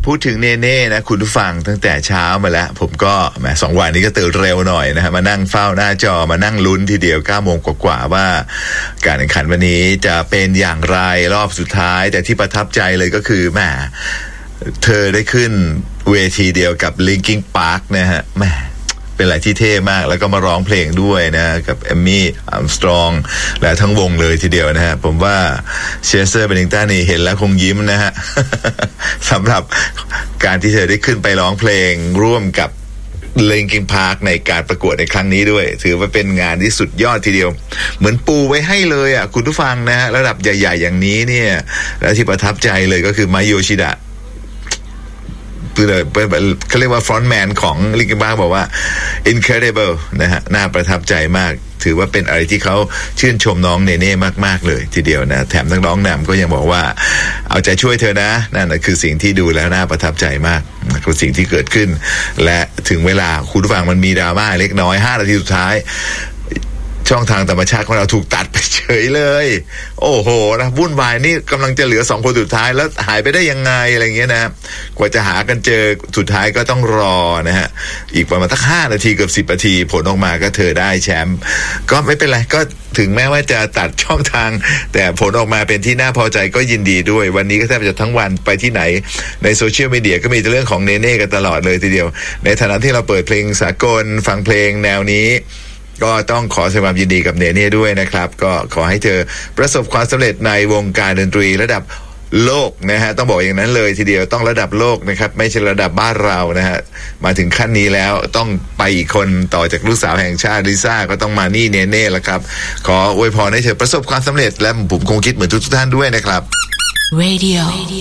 พูดถึงเนเน่นะคุณผู้ฟังตั้งแต่เช้ามาแล้วผมก็แหม2 วันนี้ก็ตื่นเร็วหน่อยนะฮะมานั่งเฝ้าหน้าจอมานั่งลุ้นทีเดียว 9 โมงกว่าๆว่าการแข่งขันวันนี้จะเป็นอย่างไรรอบสุดท้ายแต่ที่ประทับใจเลยก็คือแหมเธอได้ขึ้นเวทีเดียวกับ Linkin Park นะฮะแหมเป็นอะไรที่เท่มากแล้วก็มาร้องเพลงด้วยนะกับเอมมี่อาร์มสตรองและทั้งวงเลยทีเดียวนะฮะผมว่าเชสเตอร์เบนนิงตันนี่เห็นแล้วคงยิ้มนะฮะ สำหรับการที่เธอได้ขึ้นไปร้องเพลงร่วมกับLinkin Park ในการประกวดในครั้งนี้ด้วยถือว่าเป็นงานที่สุดยอดทีเดียวเหมือนปูไว้ให้เลยอ่ะคุณผู้ฟังนะฮะระดับใหญ่ๆอย่างนี้เนี่ยแล้วที่ประทับใจเลยก็คือไมโยชิดะเขาเรียกว่าฟรอนต์แมนของLinkin Parkบอกว่า incredible นะฮะน่าประทับใจมากถือว่าเป็นอะไรที่เขาชื่นชมน้องเนเน่มากๆเลยทีเดียวนะแถมทั้งร้องนำก็ยังบอกว่าเอาใจช่วยเธอนะนั่นนะคือสิ่งที่ดูแล้วน่าประทับใจมากคือสิ่งที่เกิดขึ้นและถึงเวลาคุณผู้ฟังมันมีดราม่าเล็กน้อย5 นาทีสุดท้ายช่องทางธรรมชาติของเราถูกตัดไปเฉยเลยโอ้โหนะวุ่นวายนี่กำลังจะเหลือ2 คนสุดท้ายแล้วหายไปได้ยังไงอะไรเงี้ยนะกว่าจะหากันเจอสุดท้ายก็ต้องรอนะฮะอีกประมาณสัก5 นาทีเกือบ10 นาทีผลออกมาก็เธอได้แชมป์ก็ไม่เป็นไรก็ถึงแม้ว่าจะตัดช่องทางแต่ผลออกมาเป็นที่น่าพอใจก็ยินดีด้วยวันนี้ก็แทบจะทั้งวันไปที่ไหนในโซเชียลมีเดียก็มีแต่เรื่องของเนเน่กันตลอดเลยทีเดียวในฐานะที่เราเปิดเพลงสากลฟังเพลงแนวนี้ก็ต้องขอแสดงความยินดีกับเนเน่ด้วยนะครับก็ขอให้เธอประสบความสำเร็จในวงการดนตรีระดับโลกนะฮะต้องบอกอย่างนั้นเลยทีเดียวต้องระดับโลกนะครับไม่ใช่ระดับบ้านเรานะฮะมาถึงขั้นนี้แล้วต้องไปอีกคนต่อจากลูกสาวแห่งชาติลิซ่าก็ต้องมานี่เนเน่ละครับขออวยพรให้เธอประสบความสำเร็จและผมคงคิดเหมือนทุกท่านด้วยนะครับ Radio